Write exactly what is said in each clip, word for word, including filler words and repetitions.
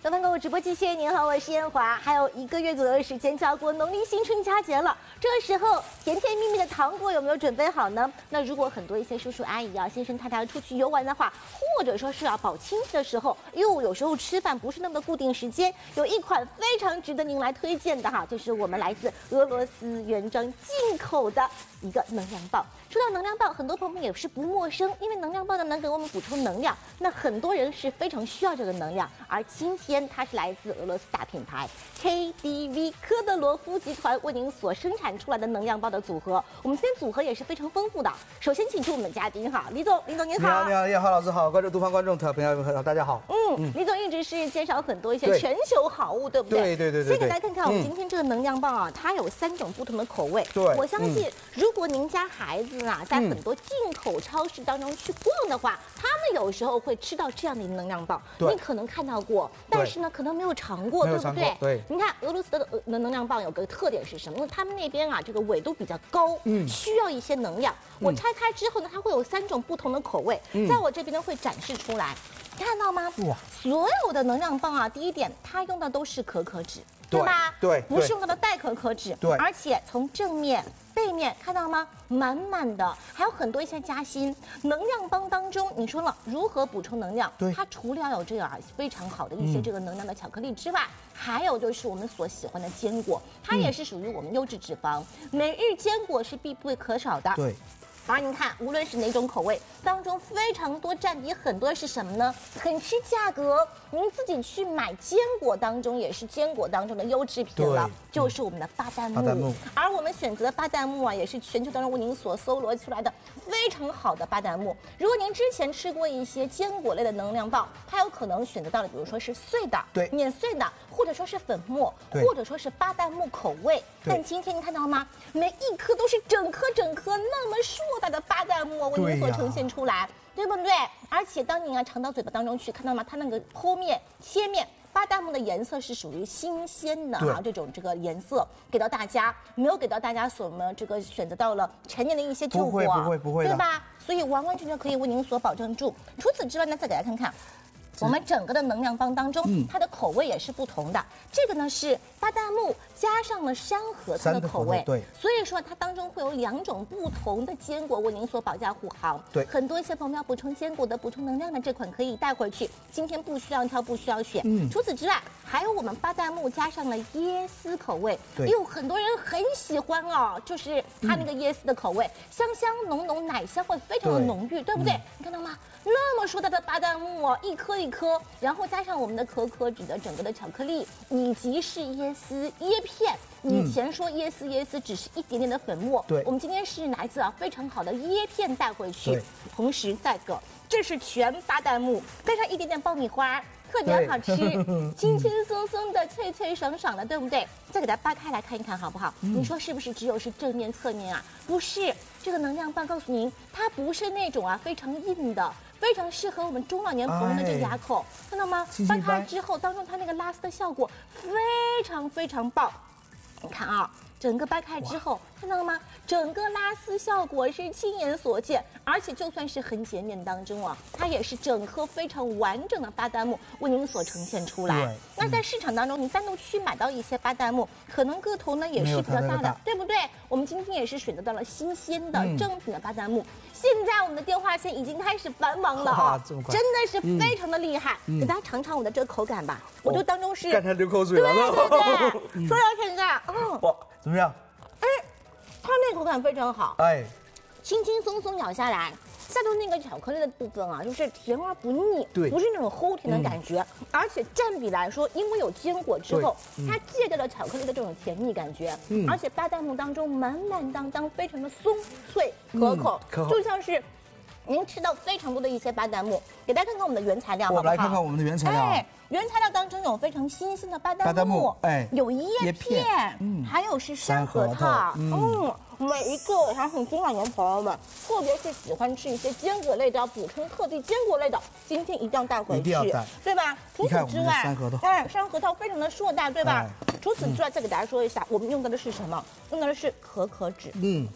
东方购物直播机，谢谢您好，我是燕华。还有一个月左右的时间就要过农历新春佳节了，这个时候甜甜蜜蜜的糖果有没有准备好呢？那如果很多一些叔叔阿姨啊、先生太太出去游玩的话，或者说是要保亲戚的时候，哟，有时候吃饭不是那么的固定时间，有一款非常值得您来推荐的哈，就是我们来自俄罗斯原装进口的一个能量棒。说到能量棒，很多朋友们也是不陌生，因为能量棒呢能给我们补充能量，那很多人是非常需要这个能量。而今天它是来自俄罗斯大品牌 K D V 科德罗夫集团为您所生产出来的能量棒的组合。我们今天组合也是非常丰富的。首先请出我们的嘉宾哈，李总，李总您好。 你好，你好，燕华老师好，观众、东方观众朋友们大家好。 嗯，嗯李总一直是介绍很多一些全球好物，对不对？ 对对对对。 先给大家看看我们今天这个能量棒啊，它有三种不同的口味。 对， 我相信如果您家孩子啊，在很多进口超市当中去逛的话，他们有时候会吃到这样的一个能量棒，你可能看到过，但是呢，可能没有尝过，对不对？ 对。 你看俄罗斯的能能量棒有个特点是什么？因为他们那边啊，这个纬度比较高，嗯，需要一些能量。我拆开之后呢，它会有三种不同的口味，在我这边呢会展示出来，看到吗？哇！所有的能量棒啊，第一点，它用的都是可可脂。对吧？ 对， 不是用到的代可可脂， 对， 而且从正面、背面看到吗？满满的，还有很多一些夹心。能量棒当中，你说了如何补充能量？ 对， 它除了有这样非常好的一些这个能量的巧克力之外，嗯、还有就是我们所喜欢的坚果，它也是属于我们优质脂肪，每日坚果是必不可少的。 对。 而您看，无论是哪种口味当中，非常多占比很多的是什么呢？很吃价格，您自己去买坚果当中也是坚果当中的优质品了，就是我们的巴旦木。巴旦木。而我们选择的巴旦木啊，也是全球当中为您所搜罗出来的非常好的巴旦木。如果您之前吃过一些坚果类的能量棒，它有可能选择到的，比如说是碎的、 对， 碾碎的，或者说是粉末，或者说是巴旦木口味。但今天你看到吗？每一颗都是整颗整颗那么硕大的巴旦木为您所呈现出来， 对, 对不对？而且当您啊尝到嘴巴当中去，看到吗？它那个剖面、切面，巴旦木的颜色是属于新鲜的啊，这种这个颜色给到大家，没有给到大家所么这个选择到了陈年的一些救火， 不会不会不会， 对吧？所以完完全全可以为您所保证住。除此之外呢，再给大家看看。我们整个的能量棒当中，嗯、它的口味也是不同的。这个呢是巴旦木加上了山核桃的口味， 对， 所以说它当中会有两种不同的坚果为您所保驾护航。 对， 很多一些朋友要补充坚果的、补充能量的这款可以带回去，今天不需要挑，不需要选。嗯，除此之外，还有我们巴旦木加上了椰丝口味， 对， 有很多人很喜欢哦，就是它那个椰丝的口味，嗯、香香浓浓，奶香会非常的浓郁， 对, 对不对？嗯、你看到吗？那么硕大的巴旦木哦，一颗一颗，然后加上我们的可可脂的整个的巧克力，以及是椰丝椰片。以前说椰丝椰丝只是一点点的粉末， 对， 我们今天是来自啊非常好的椰片带回去，同时再个这是全巴旦木，配上一点点爆米花。特别好吃，轻轻松松的、脆脆爽爽的，对不对？再给它扒开来看一看，好不好？嗯、你说是不是只有是正面、侧面啊？不是，这个能量棒告诉您，它不是那种啊非常硬的，非常适合我们中老年朋友的这个牙口，哎、看到吗？扒开之后，当中它那个拉丝的效果非常非常棒。你看啊。整个掰开之后，看到了吗？整个拉丝效果是亲眼所见，而且就算是横截面当中啊，它也是整颗非常完整的巴旦木为您所呈现出来。那在市场当中，你单独去买到一些巴旦木，可能个头呢也是比较大的，对不对？我们今天也是选择到了新鲜的、嗯、正品的巴旦木。现在我们的电话线已经开始繁忙了啊，真的是非常的厉害。嗯、给大家尝尝我的这个口感吧，哦、我就当中是刚才流口水了。 对对对，说到现在，嗯。 哇，怎么样？ 哎，它那口感非常好，哎，轻轻松松咬下来，下头那个巧克力的部分啊，就是甜而不腻， 对， 不是那种齁甜的感觉，嗯、而且占比来说，因为有坚果之后，嗯、它戒掉了巧克力的这种甜腻感觉，嗯，而且巴旦木当中满满当当，非常的松脆可口，嗯、可口就像是。您吃到非常多的一些巴旦木，给大家看看我们的原材料好不好？ 我们来看看我们的原材料。哎， 原材料当中有非常新鲜的巴旦木，哎，有叶片，嗯，还有是山核桃，嗯，每一个我相信中老年朋友们，特别是喜欢吃一些坚果类的，要补充特地坚果类的，今天一定要带回去， 一定要带， 对吧？除此之外， 山核桃， 哎，山核桃非常的硕大，对吧？除此之外，再给大家说一下，我们用到的是什么？用到的是可可脂，嗯。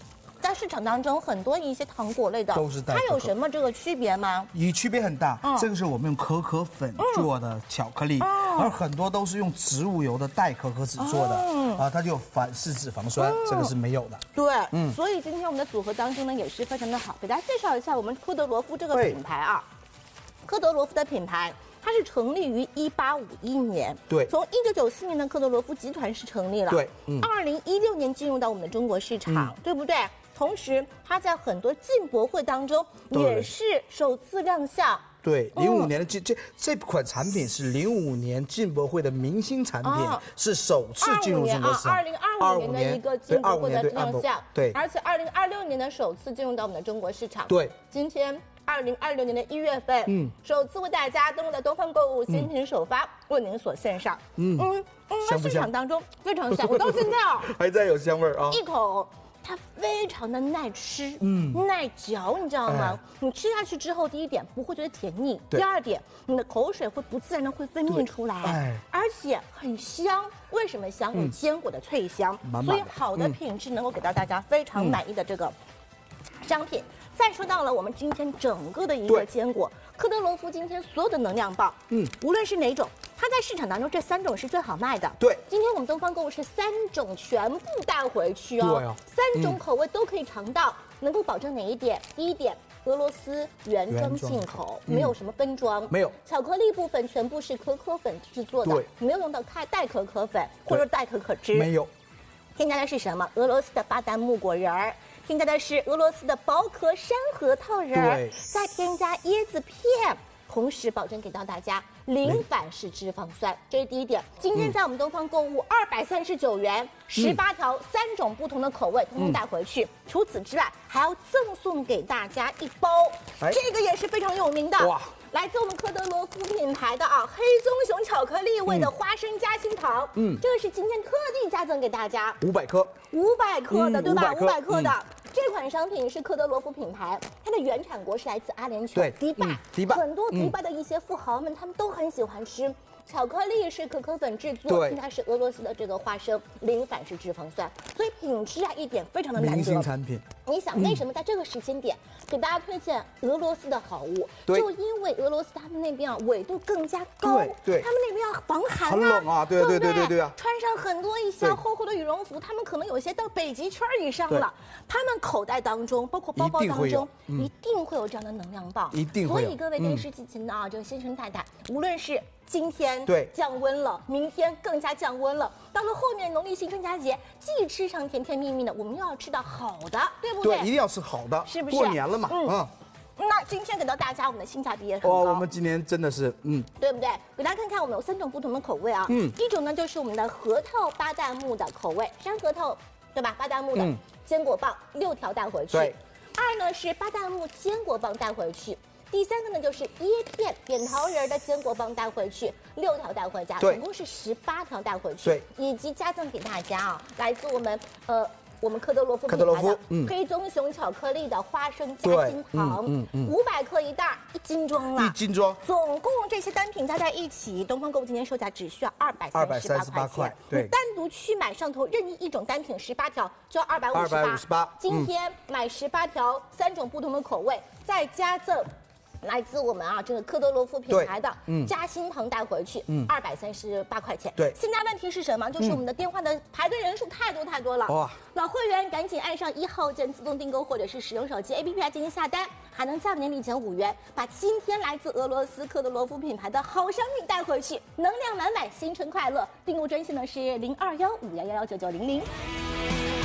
在市场当中很多一些糖果类的都是带可可它有什么这个区别吗？ 以区别很大。 嗯这个是我们用可可粉做的巧克力， 嗯而很多都是用植物油的代可可脂做的， 嗯啊，它就有反式脂肪酸，这个是没有的。 对， 嗯所以今天我们的组合当中呢也是非常的好，给大家介绍一下我们科德罗夫这个品牌啊。科德罗夫的品牌，它是成立于一八五一年， 对从一九九四年的科德罗夫集团是成立了， 对，嗯， 二零一六年进入到我们的中国市场， 嗯对不对？同时，它在很多进博会当中对也是首次亮相。 对， 嗯零五年的这这这款产品是零五年进博会的明星产品， 哦是首次进入中国市场。 二零二五年的一个进博会的亮相， 对， 而且二零二六年的首次进入到我们的中国市场。 对， 今天二零二六年的一月份，嗯，首次为大家登陆在东方购物新品首发，为您所献上。嗯嗯嗯，在市场当中非常香，我到现在啊还在有香味儿啊， 一口。它非常的耐吃，嗯，耐嚼，你知道吗？哎、你吃下去之后，第一点不会觉得甜腻，第二点你的口水会不自然的会分泌出来，哎，而且很香。为什么香？有坚果的脆香， 嗯、 所以好的品质能够给到大家非常满意的这个商品。嗯再说到了我们今天整个的一个坚果，科德罗夫今天所有的能量棒，嗯，无论是哪种，它在市场当中这三种是最好卖的。 对， 今天我们东方购物是三种全部带回去哦， 对哦， 三种口味都可以尝到，嗯、能够保证哪一点？第一点，俄罗斯原装进口，嗯、没有什么分装， 没有。 巧克力部分全部是可可粉制作的， 对， 没有用到太代可可粉或者代可可脂， 没有。 添加的是什么？俄罗斯的巴旦木果仁儿。添加的是俄罗斯的薄壳山核桃仁儿，再添加椰子片，同时保证给到大家零反式脂肪酸，这是第一点。今天在我们东方购物二百三十九元，十八条，三种不同的口味，通通带回去。嗯、除此之外，还要赠送给大家一包，哎、这个也是非常有名的。哇！来自我们科德罗夫品牌的啊黑棕熊巧克力味的花生夹心糖，嗯，这个是今天特地加赠给大家， 五百颗， 五百颗的， 嗯、 对吧？五百克的。 嗯这款商品是科德罗夫品牌，它的原产国是来自阿联酋迪拜， 嗯、迪拜很多迪拜的一些富豪们，嗯、他们都很喜欢吃。巧克力是可可粉制作，它是俄罗斯的这个花生，零反式脂肪酸，所以品质啊一点非常的难得。 明星产品。 你想为什么在这个时间点、嗯、给大家推荐俄罗斯的好物？就因为俄罗斯他们那边啊纬度更加高， 对对， 他们那边要防寒啊， 很冷啊，对对对对对啊， 穿上很多一些厚厚的羽绒服，他们可能有些到北极圈以上了，他们口袋当中包括包包当中一定，嗯、一定会有这样的能量棒， 一定会有。 所以各位电视机前的啊，嗯、这个先生太太，无论是今天对降温了，明天更加降温了，到了后面农历新春佳节，既吃上甜甜蜜蜜的，我们又要吃到好的，对不对？ 对，一定要吃好的， 是不是？ 过年了嘛，嗯。 嗯那今天给到大家，我们的性价比也很高。 哦，我们今年真的是，嗯， 对不对？给大家看看，我们有三种不同的口味啊。嗯，一种呢就是我们的核桃巴旦木的口味，山核桃，对吧？巴旦木的、嗯、坚果棒六条带回去。 对。 二呢是巴旦木坚果棒带回去。第三个呢就是椰片扁桃仁的坚果棒带回去，六条带回家，总共是十八条带回去。 对。 以及加赠给大家啊，来自我们呃。我们科德罗夫品牌的黑棕熊巧克力的花生夹心糖，五百克一袋，一斤装了， 一斤装， 总共这些单品加在一起，东方购物今天售价只需要二百三十八块钱。 对， 你单独去买上头任意一种单品十八条就要二百五十八。 二百五十八。 今天买十八条，三种不同的口味，再加赠。来自我们啊，这个科德罗夫品牌的夹心糖带回去，嗯，二百三十八块钱。 对， 现在问题是什么？就是我们的电话的排队人数太多太多了。哇！老会员赶紧按上一号键自动订购，或者是使用手机 A P P 来进行下单，还能在年礼前五元把今天来自俄罗斯科德罗夫品牌的好商品带回去，能量满满，新春快乐！订购专线呢是零二幺五幺幺幺九九零零。